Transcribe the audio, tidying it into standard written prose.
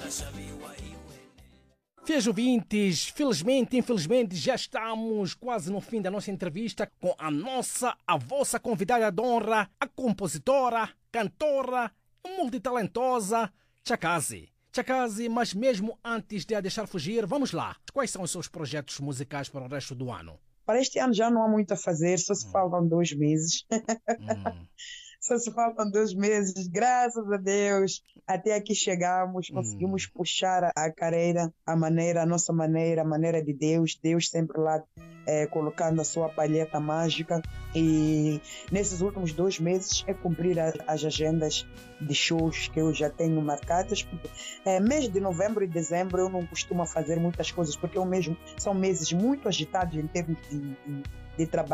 Fiéis ouvintes, felizmente, infelizmente, já estamos quase no fim da nossa entrevista com a vossa convidada de honra, a compositora, cantora, multitalentosa, Chakazi. Chakazi, mas mesmo antes de a deixar fugir, vamos lá. Quais são os seus projetos musicais para o resto do ano? Para este ano já não há muito a fazer, só se faltam 2 meses. Só se faltam 2 meses, graças a Deus. Até aqui chegamos, conseguimos puxar a carreira, a nossa maneira, a maneira de Deus. Deus sempre lá colocando a sua palheta mágica. E nesses últimos 2 meses é cumprir as agendas de shows que eu já tenho marcadas. Porque, mês de novembro e dezembro eu não costumo fazer muitas coisas, porque são meses muito agitados em termos de trabalho.